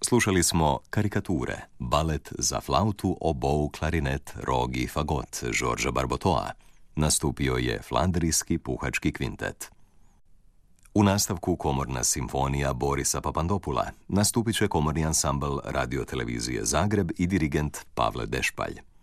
Slušali smo Karikature, balet za flautu, obou, klarinet, rog i fagot Georgesa Barbotoa. Nastupio je Flandrijski puhački kvintet. U nastavku komorna simfonija Borisa Papandopula. Nastupit će komorni ansambl radiotelevizije Zagreb i dirigent Pavle Dešpalj.